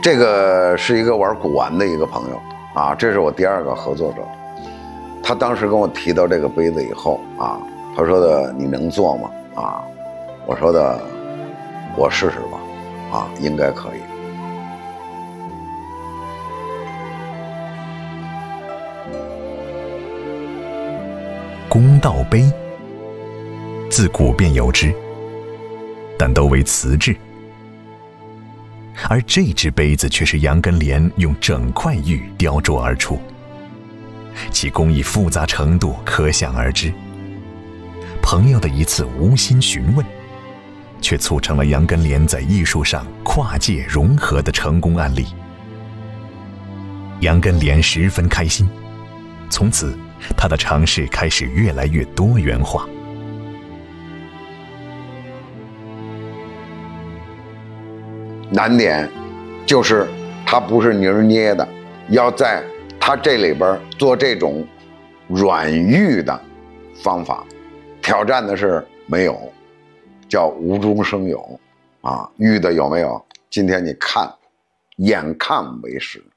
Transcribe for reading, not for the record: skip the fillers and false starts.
这个是一个玩古玩的一个朋友啊，这是我第2个合作者。他当时跟我提到这个杯子以后啊，他说的你能做吗？啊，我说的我试试吧，啊，应该可以。 公道杯，自古便有之，但都为瓷制。而这只杯子却是杨根连用整块玉雕琢而出，其工艺复杂程度可想而知。朋友的一次无心询问，却促成了杨根连在艺术上跨界融合的成功案例。杨根连十分开心，从此他的尝试开始越来越多元化。 难点就是它不是泥捏的，要在它这里边做这种软玉的方法。挑战的是没有，叫无中生有啊！玉的有没有？今天你看，眼看为实。